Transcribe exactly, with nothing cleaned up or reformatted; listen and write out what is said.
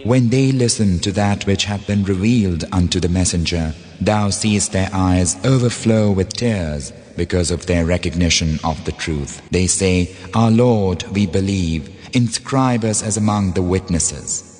when they listen to that which hath been revealed unto the Messenger, thou seest their eyes overflow with tears because of their recognition of the truth. They say, Our Lord, we believe, inscribe us as among the witnesses.